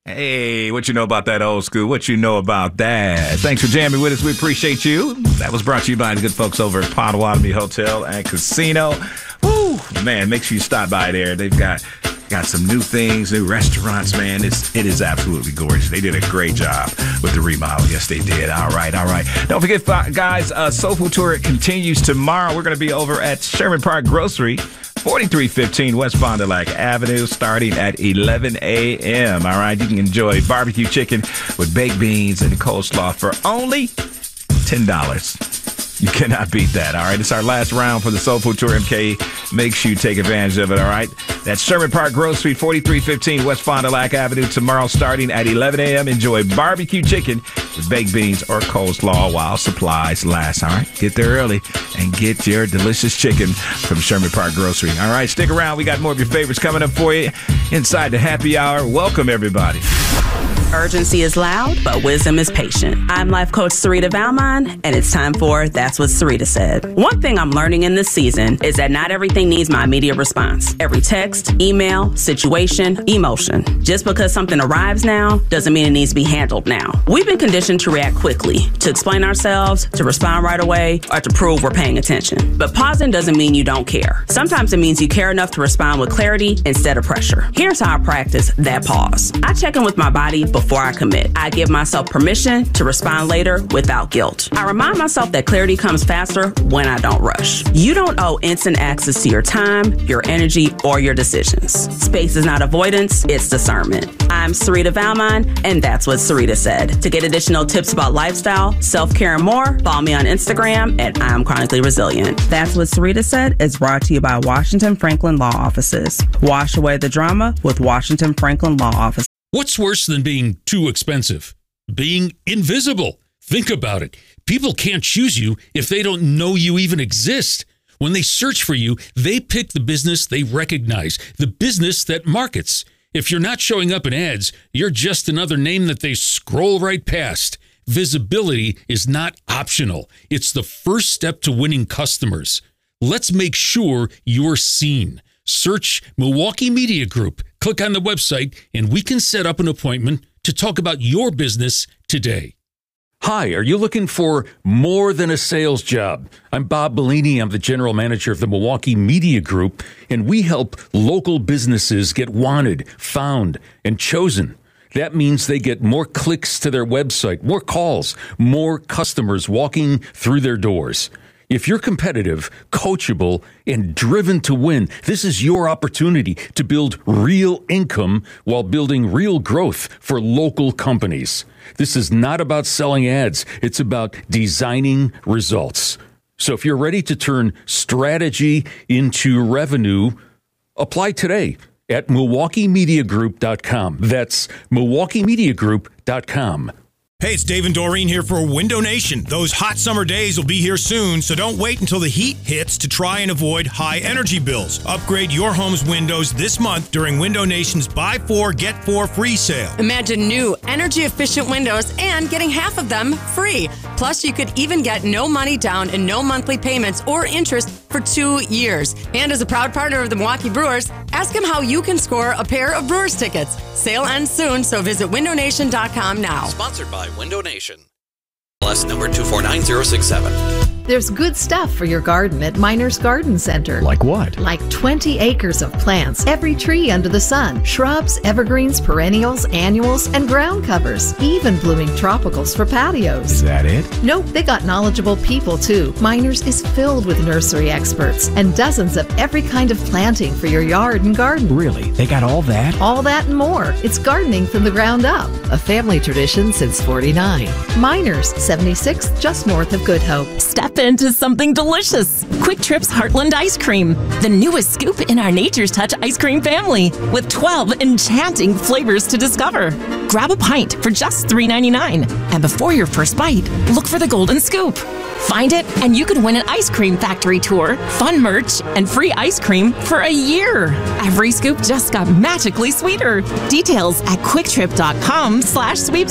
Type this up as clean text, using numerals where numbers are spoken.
Hey, what you know about that old school? What you know about that? Thanks for jamming with us. We appreciate you. That was brought to you by the good folks over at Potawatomi Hotel and Casino. Woo, man, make sure you stop by there. They've got some new things, new restaurants, man. It is absolutely gorgeous. They did a great job with the remodel. Yes, they did. All right. Don't forget, guys, Soul Food Tour continues tomorrow. We're going to be over at Sherman Park Grocery, 4315 West Fond du Lac Avenue, starting at 11 a.m. All right, you can enjoy barbecue chicken with baked beans and coleslaw for only $10. You cannot beat that, all right? It's our last round for the Soul Food Tour, MK. Make sure you take advantage of it, all right? That's Sherman Park Grocery, 4315 West Fond du Lac Avenue, tomorrow starting at 11 a.m. Enjoy barbecue chicken with baked beans or coleslaw while supplies last, all right? Get there early and get your delicious chicken from Sherman Park Grocery. All right, stick around. We got more of your favorites coming up for you inside the happy hour. Welcome, everybody. Urgency is loud, but wisdom is patient. I'm life coach Sarita Valmon, and it's time for That's What Sarita Said. One thing I'm learning in this season is that not everything needs my immediate response. Every text, email, situation, emotion. Just because something arrives now doesn't mean it needs to be handled now. We've been conditioned to react quickly, to explain ourselves, to respond right away, or to prove we're paying attention. But pausing doesn't mean you don't care. Sometimes it means you care enough to respond with clarity instead of pressure. Here's how I practice that pause. I check in with my body before I commit. I give myself permission to respond later without guilt. I remind myself that clarity comes faster when I don't rush. You don't owe instant access to your time, your energy, or your decisions. Space is not avoidance, it's discernment. I'm Sarita Valmon, and that's what Sarita said. To get additional tips about lifestyle, self-care, and more, follow me on Instagram at I'm Chronically Resilient. That's What Sarita Said is brought to you by Washington Franklin Law Offices. Wash away the drama with Washington Franklin Law Office. What's worse than being too expensive? Being invisible. Think about it. People can't choose you if they don't know you even exist. When they search for you, they pick the business they recognize, the business that markets. If you're not showing up in ads, you're just another name that they scroll right past. Visibility is not optional. It's the first step to winning customers. Let's make sure you're seen. Search Milwaukee Media Group. Click on the website, and we can set up an appointment to talk about your business today. Hi, are you looking for more than a sales job? I'm Bob Bellini. I'm the general manager of the Milwaukee Media Group, and we help local businesses get wanted, found, and chosen. That means they get more clicks to their website, more calls, more customers walking through their doors. If you're competitive, coachable, and driven to win, this is your opportunity to build real income while building real growth for local companies. This is not about selling ads. It's about designing results. So if you're ready to turn strategy into revenue, apply today at MilwaukeeMediaGroup.com. That's MilwaukeeMediaGroup.com. Hey, it's Dave and Doreen here for Window Nation. Those hot summer days will be here soon, so don't wait until the heat hits to try and avoid high energy bills. Upgrade your home's windows this month during Window Nation's Buy 4, Get 4 free sale. Imagine new, energy-efficient windows and getting half of them free. Plus, you could even get no money down and no monthly payments or interest for 2 years. And as a proud partner of the Milwaukee Brewers, ask them how you can score a pair of Brewers tickets. Sale ends soon, so visit windownation.com now. Sponsored by Window Nation. LS number 249067. There's good stuff for your garden at Miners Garden Center. Like what? Like 20 acres of plants, every tree under the sun, shrubs, evergreens, perennials, annuals, and ground covers, even blooming tropicals for patios. Is that it? Nope, they got knowledgeable people too. Miners is filled with nursery experts and dozens of every kind of planting for your yard and garden. Really? They got all that? All that and more. It's gardening from the ground up. A family tradition since 49. Miners, 76th, just north of Good Hope. Step into something delicious. Quick Trip's Heartland Ice Cream, the newest scoop in our Nature's Touch ice cream family, with 12 enchanting flavors to discover. Grab a pint for just $3.99, and before your first bite, look for the golden scoop. Find it, and you could win an ice cream factory tour, fun merch, and free ice cream for a year. Every scoop just got magically sweeter. Details at quicktrip.com/sweepstakes.